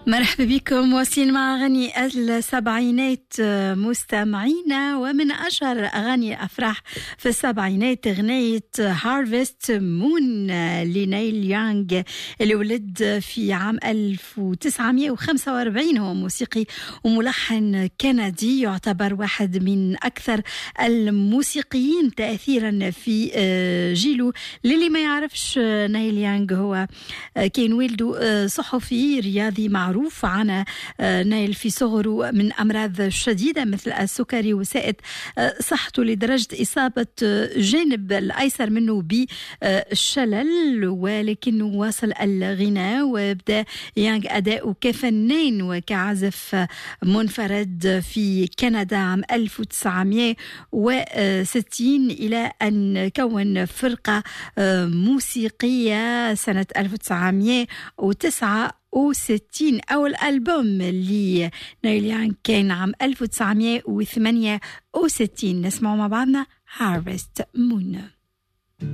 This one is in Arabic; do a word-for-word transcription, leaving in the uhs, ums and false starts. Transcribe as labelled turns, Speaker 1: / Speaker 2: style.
Speaker 1: مرحبا بكم واصلين مع أغاني السبعينات مستمعينا. ومن أشهر أغاني الأفراح في السبعينات أغنية هارفست مون لنيل يانغ اللي ولد في عام ألف وتسعمائة وخمسة وأربعين. هو موسيقي وملحن كندي، يعتبر واحد من أكثر الموسيقيين تأثيرا في جيله. للي ما يعرفش نيل يانغ هو كان والده صحفي رياضي معروف. عانى نايل في صغره من أمراض شديدة مثل السكري وساءت صحته لدرجة إصابة جانب الأيسر منه بالشلل، ولكنه واصل الغناء وبدأ يانغ أداؤه كفنان وكعزف منفرد في كندا عام ألف وتسعمائة وستين إلى أن كون فرقة موسيقية سنة ألف وتسعمائة وتسعة وستين. أول ألبوم اللي نيل يانغ كان عام ألف وتسعمائة وثمانية وستين. نسمعه مع بعضنا هارفست مون.